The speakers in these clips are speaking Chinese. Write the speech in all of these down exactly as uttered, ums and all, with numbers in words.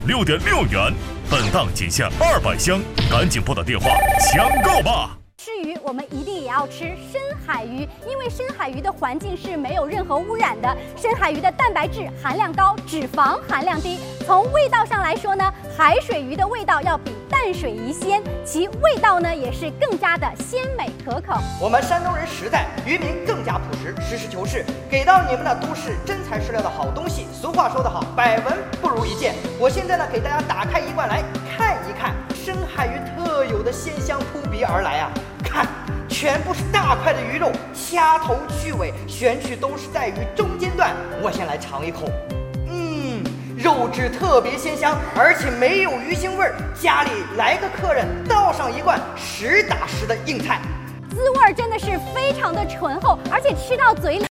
六点六元，本档仅限二百箱，赶紧拨打电话抢购吧！ 吃鱼，我们一定也要吃深海鱼，因为深海鱼的环境是没有任何污染的。深海鱼的蛋白质含量高，脂肪含量低。从味道上来说呢，海水鱼的味道要比淡水鱼鲜，其味道呢也是更加的鲜美可口。 我们山东人实在，渔民更加朴实，实事求是，给到你们的都是真材实料的好东西。俗话说得好，百闻不如一见。我现在呢，给大家打开一罐来看一看深海鱼特有的鲜香扑鼻而来啊！看，全部是大块的鱼肉，掐头去尾，选取都是在鱼中间段。我先来尝一口，嗯，肉质特别鲜香，而且没有鱼腥味儿。家里来个客人，倒上一罐实打实的硬菜， 滋味真的是非常的醇厚，而且吃到嘴里。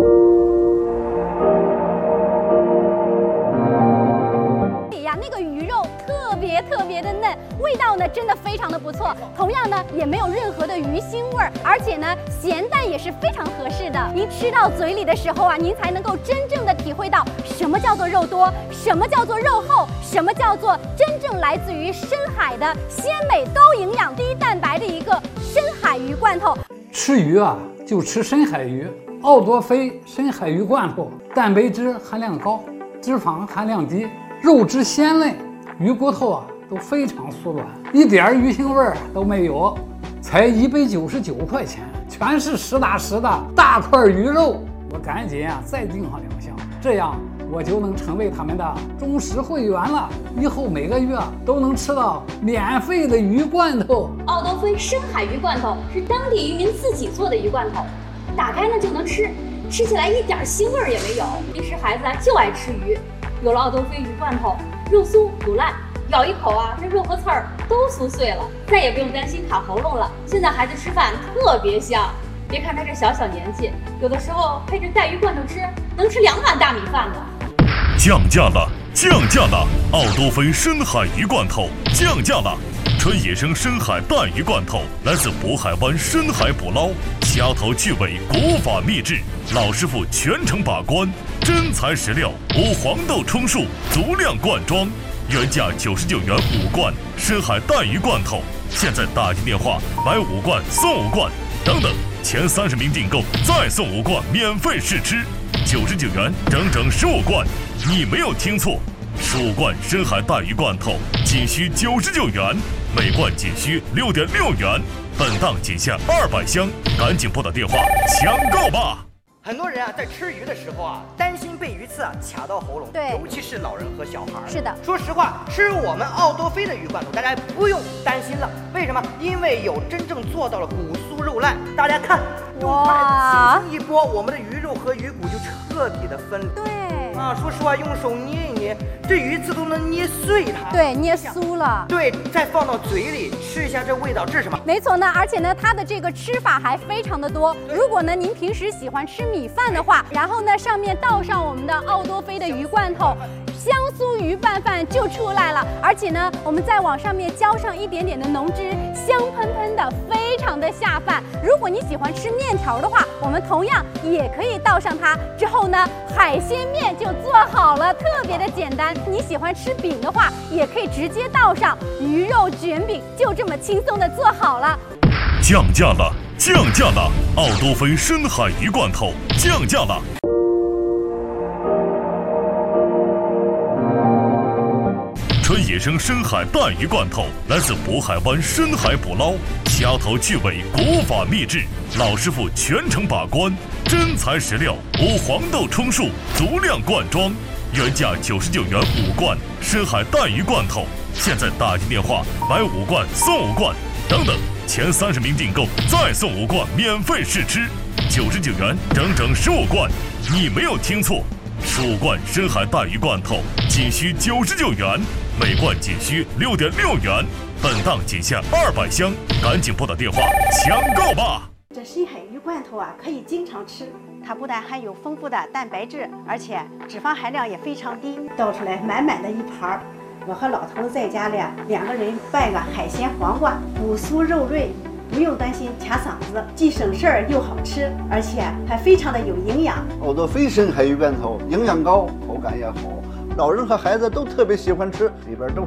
那个鱼肉特别特别的嫩，味道呢真的非常的不错，同样呢也没有任何的鱼腥味儿，而且呢咸淡也是非常合适的。您吃到嘴里的时候啊，您才能够真正的体会到什么叫做肉多，什么叫做肉厚，什么叫做真正来自于深海的鲜美高营养低蛋白的一个深海鱼罐头。 吃鱼啊就吃深海鱼，奥多菲深海鱼罐头，蛋白质含量高，脂肪含量低，肉质鲜嫩，鱼骨头啊都非常酥软，一点鱼腥味儿都没有，才一百九十九块钱，全是实打实的大块鱼肉。我赶紧啊再订上两箱，这样我就能成为他们的忠实会员了，以后每个月都能吃到免费的鱼罐头。 奥多菲深海鱼罐头是当地渔民自己做的鱼罐头，打开呢就能吃，吃起来一点腥味儿也没有。平时孩子啊就爱吃鱼，有了奥多菲鱼罐头，肉酥不烂，咬一口啊，这肉和刺儿都酥碎了，再也不用担心卡喉咙了。现在孩子吃饭特别香，别看他这小小年纪，有的时候配着带鱼罐头吃，能吃两碗大米饭呢。 降价了，降价了！奥多菲深海鱼罐头降价了。纯野生深海带鱼罐头来自渤海湾深海捕捞，掐头去尾，古法秘制，老师傅全程把关，真材实料，无黄豆充数，足量灌装，原价九十九元五罐深海带鱼罐头，现在打进电话买五罐送五罐，等等，前三十名订购再送五罐免费试吃，九十九元整整十五罐，你没有听错，十五罐深海带鱼罐头仅需九十九元，每罐仅需六点六元，本档仅限二百箱，赶紧拨打电话抢购吧！ 很多人啊，在吃鱼的时候啊，担心被鱼刺啊卡到喉咙， 对， 尤其是老人和小孩。 是的， 说实话，吃我们奥多菲的鱼罐头，大家不用担心了。为什么？因为有真正做到了骨酥肉烂。大家看，用筷子轻轻一拨，我们的鱼肉和鱼骨就彻底的分离。 对啊，说实话，用手捏一捏，这鱼刺都能捏碎它。 对，捏酥了。 对，再放到嘴里吃一下，这味道，这是什么？ 没错呢，而且呢，它的这个吃法还非常的多。如果呢，您平时喜欢吃米饭的话，然后呢，上面倒上我们的奥多菲的鱼罐头，香酥鱼拌饭就出来了。而且呢，我们再往上面浇上一点点的浓汁，香喷喷的，非常的下饭。如果你喜欢吃面条的话，我们同样也可以倒上它。之后呢，海鲜面就做好了，特别的简单。你喜欢吃饼的话，也可以直接倒上鱼肉卷饼，就这么轻松的做好了。 降价了，降价了！奥多菲深海鱼罐头降价了。纯野生深海带鱼罐头来自渤海湾深海捕捞，掐头去尾，古法秘制，老师傅全程把关，真材实料，无黄豆充数，足量灌装，原价九十九元五罐深海带鱼罐头，现在打进电话买五罐送五罐，等等，前三十名订购再送五罐免费试吃，九十九元整整十五罐，你没有听错，十五罐深海带鱼罐头仅需九十九元，每罐仅需六点六元，本档仅限二百箱，赶紧拨打电话抢购吧！ 这深海鱼罐头啊，可以经常吃，它不但含有丰富的蛋白质，而且脂肪含量也非常低。倒出来满满的一盘儿，我和老头子在家里啊，两个人拌个海鲜黄瓜，骨酥肉润，不用担心卡嗓子，既省事儿又好吃，而且还非常的有营养。 奥多菲深海鱼罐头营养高，口感也好，老人和孩子都特别喜欢吃，里边都